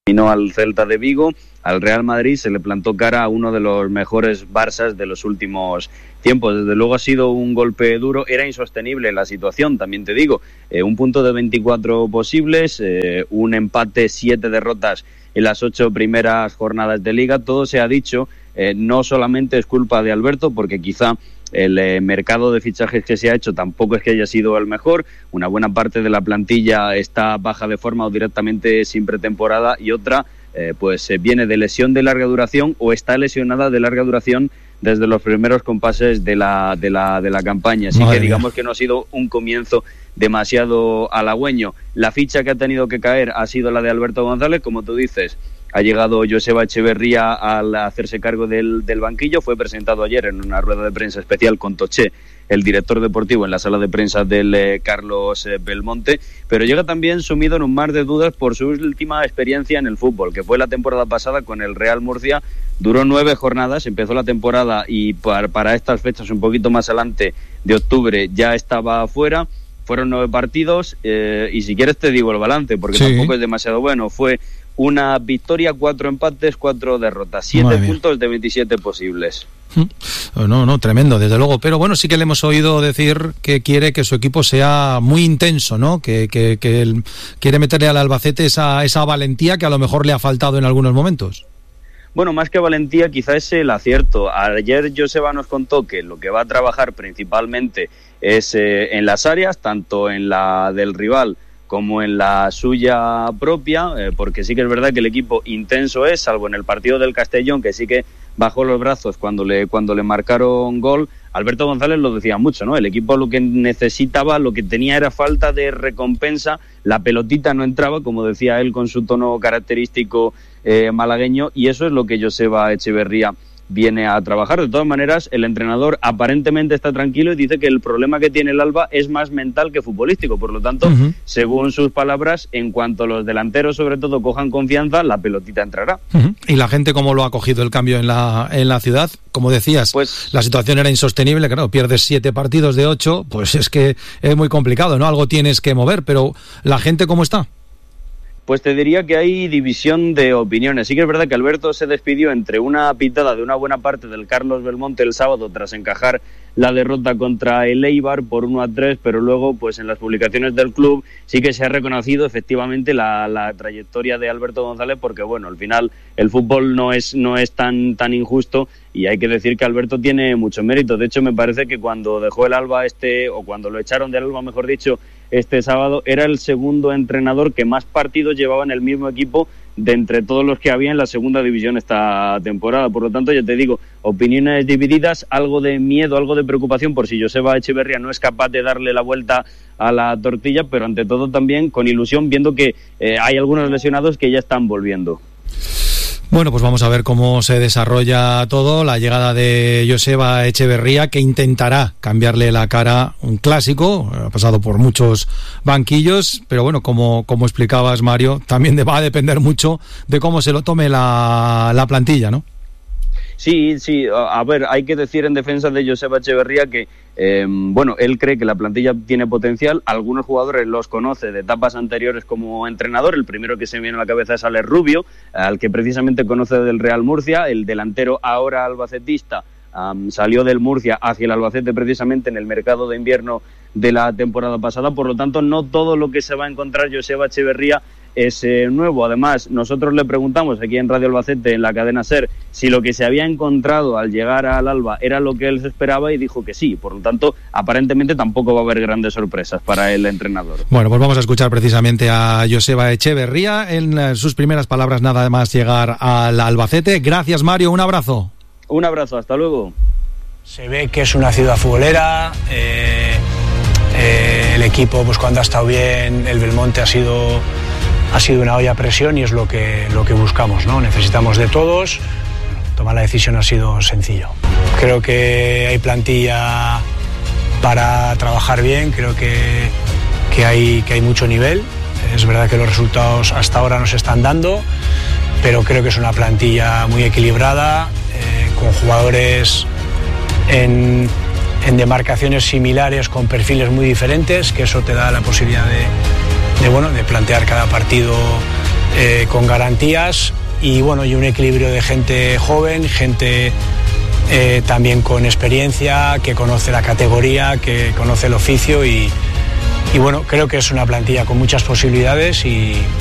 Vino al Celta de Vigo, al Real Madrid, se le plantó cara a uno de los mejores Barças de los últimos tiempos. Desde luego ha sido un golpe duro, era insostenible la situación, también te digo. Un punto de 24 posibles, un empate, 7 derrotas en las 8 primeras jornadas de Liga. Todo se ha dicho, no solamente es culpa de Alberto, porque quizá el mercado de fichajes que se ha hecho tampoco es que haya sido el mejor. Una buena parte de la plantilla está baja de forma o directamente sin pretemporada, y otra pues viene de lesión de larga duración o está lesionada de larga duración desde los primeros compases de la campaña. Así que digamos que no ha sido un comienzo demasiado halagüeño. La ficha que ha tenido que caer ha sido la de Alberto González, como tú dices. Ha llegado Joseba Echeverría al hacerse cargo del banquillo. Fue presentado ayer en una rueda de prensa especial con Toché, el director deportivo, en la sala de prensa del Carlos Belmonte, pero llega también sumido en un mar de dudas por su última experiencia en el fútbol, que fue la temporada pasada con el Real Murcia. Duró 9 jornadas, empezó la temporada y para estas fechas, un poquito más adelante de octubre, ya estaba fuera. Fueron 9 partidos y si quieres te digo el balance, porque tampoco es demasiado bueno. Fue una victoria, 4 empates, 4 derrotas, 7 puntos de 27 posibles. No, tremendo, desde luego. Pero bueno, sí que le hemos oído decir que quiere que su equipo sea muy intenso, ¿no? Que él quiere meterle al Albacete esa valentía que a lo mejor le ha faltado en algunos momentos. Bueno, más que valentía, quizá es el acierto. Ayer Joseba nos contó que lo que va a trabajar principalmente es en las áreas, tanto en la del rival como en la suya propia, porque sí que es verdad que el equipo intenso es, salvo en el partido del Castellón, que sí que bajó los brazos cuando le marcaron gol. Alberto González lo decía mucho, ¿no? El equipo lo que necesitaba, lo que tenía era falta de recompensa, la pelotita no entraba, como decía él con su tono característico malagueño, y eso es lo que Joseba Echeverría viene a trabajar. De todas maneras, el entrenador aparentemente está tranquilo y dice que el problema que tiene el Alba es más mental que futbolístico. Por lo tanto, según sus palabras, en cuanto los delanteros sobre todo cojan confianza, la pelotita entrará. ¿Y la gente cómo lo ha cogido el cambio en la ciudad? Como decías, pues la situación era insostenible, claro, pierdes 7 partidos de 8, pues es que es muy complicado, ¿no? Algo tienes que mover, pero ¿la gente cómo está? Pues te diría que hay división de opiniones. Sí que es verdad que Alberto se despidió entre una pitada de una buena parte del Carlos Belmonte el sábado tras encajar la derrota contra el Eibar por 1-3, pero luego pues en las publicaciones del club sí que se ha reconocido efectivamente la trayectoria de Alberto González, porque bueno, al final el fútbol no es tan injusto y hay que decir que Alberto tiene mucho mérito. De hecho, me parece que cuando dejó el Alba o cuando lo echaron del Alba, mejor dicho, este sábado, era el segundo entrenador que más partidos llevaba en el mismo equipo de entre todos los que había en la segunda división esta temporada. Por lo tanto, ya te digo, opiniones divididas, algo de miedo, algo de preocupación por si Joseba Echeverría no es capaz de darle la vuelta a la tortilla, pero ante todo también con ilusión, viendo que hay algunos lesionados que ya están volviendo. Bueno, pues vamos a ver cómo se desarrolla todo, la llegada de Joseba Echeverría, que intentará cambiarle la cara a un clásico, ha pasado por muchos banquillos, pero bueno, como explicabas, Mario, también va a depender mucho de cómo se lo tome la plantilla, ¿no? Sí, a ver, hay que decir en defensa de Joseba Echeverría que él cree que la plantilla tiene potencial. Algunos jugadores los conoce de etapas anteriores como entrenador. El primero que se me viene a la cabeza es Alex Rubio, al que precisamente conoce del Real Murcia. El delantero ahora albacetista salió del Murcia hacia el Albacete precisamente en el mercado de invierno de la temporada pasada. Por lo tanto, no todo lo que se va a encontrar Joseba Echeverría es nuevo. Además, nosotros le preguntamos aquí en Radio Albacete, en la cadena SER, si lo que se había encontrado al llegar al Alba era lo que él se esperaba, y dijo que sí. Por lo tanto, aparentemente tampoco va a haber grandes sorpresas para el entrenador. Bueno, pues vamos a escuchar precisamente a Joseba Echeverría en sus primeras palabras nada más llegar al Albacete. Gracias, Mario, un abrazo. Un abrazo, hasta luego. Se ve que es una ciudad futbolera, el equipo, pues cuando ha estado bien, el Belmonte ha sido una olla a presión y es lo que buscamos, ¿no? Necesitamos de todos. Tomar la decisión ha sido sencillo. Creo que hay plantilla para trabajar bien, creo que hay mucho nivel. Es verdad que los resultados hasta ahora no se están dando, pero creo que es una plantilla muy equilibrada, con jugadores en demarcaciones similares, con perfiles muy diferentes, que eso te da la posibilidad de plantear cada partido con garantías y bueno, y un equilibrio de gente joven, gente también con experiencia, que conoce la categoría, que conoce el oficio y bueno, creo que es una plantilla con muchas posibilidades y